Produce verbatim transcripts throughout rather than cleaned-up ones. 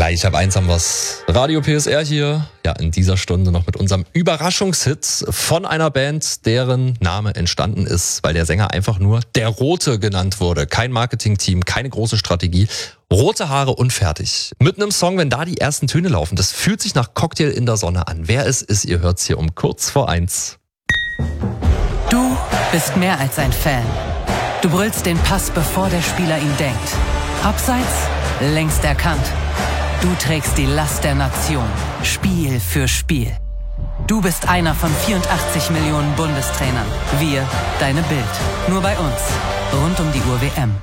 Gleich ab eins haben wir's. Radio P S R hier. Ja, in dieser Stunde noch mit unserem Überraschungshit von einer Band, deren Name entstanden ist, weil der Sänger einfach nur der Rote genannt wurde. Kein Marketingteam, keine große Strategie. Rote Haare und fertig. Mit einem Song, wenn da die ersten Töne laufen, das fühlt sich nach Cocktail in der Sonne an. Wer es ist, ihr hört's hier um kurz vor eins. Du bist mehr als ein Fan. Du brüllst den Pass, bevor der Spieler ihn denkt. Abseits, längst erkannt. Du trägst die Last der Nation, Spiel für Spiel. Du bist einer von vierundachtzig Millionen Bundestrainern. Wir, deine Bild. Nur bei uns. Rund um die Uhr W M.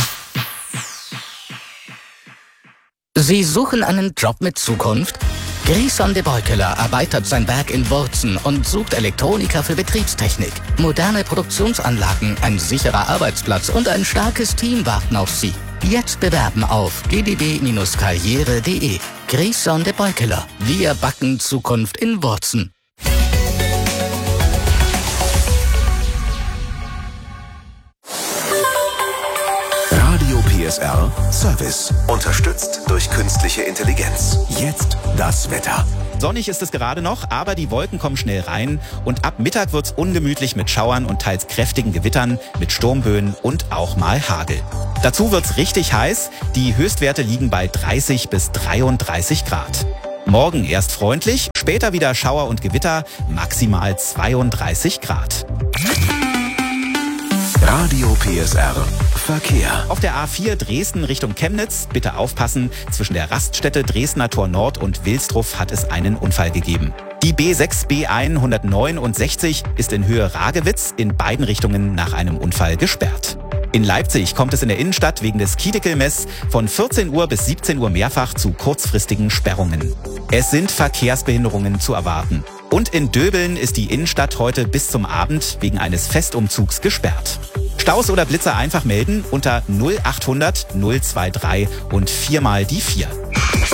Sie suchen einen Job mit Zukunft? Grison de Beukeler erweitert sein Werk in Wurzen und sucht Elektroniker für Betriebstechnik. Moderne Produktionsanlagen, ein sicherer Arbeitsplatz und ein starkes Team warten auf Sie. Jetzt bewerben auf g d b karriere punkt de. Grison de Beukeler. Wir backen Zukunft in Wurzen. Radio P S R Service. Unterstützt durch künstliche Intelligenz. Jetzt das Wetter. Sonnig ist es gerade noch, aber die Wolken kommen schnell rein und ab Mittag wird's ungemütlich mit Schauern und teils kräftigen Gewittern, mit Sturmböen und auch mal Hagel. Dazu wird's richtig heiß, die Höchstwerte liegen bei dreißig bis dreiunddreißig Grad. Morgen erst freundlich, später wieder Schauer und Gewitter, maximal zweiunddreißig Grad. Radio P S R Verkehr. Auf der A vier Dresden Richtung Chemnitz, bitte aufpassen, zwischen der Raststätte Dresdner Tor Nord und Wilsdruff hat es einen Unfall gegeben. Die B sechs B hundertneunundsechzig ist in Höhe Ragewitz in beiden Richtungen nach einem Unfall gesperrt. In Leipzig kommt es in der Innenstadt wegen des Kiedekel-Mess von vierzehn Uhr bis siebzehn Uhr mehrfach zu kurzfristigen Sperrungen. Es sind Verkehrsbehinderungen zu erwarten. Und in Döbeln ist die Innenstadt heute bis zum Abend wegen eines Festumzugs gesperrt. Staus oder Blitzer einfach melden unter null achthundert null drei drei und viermal die vier.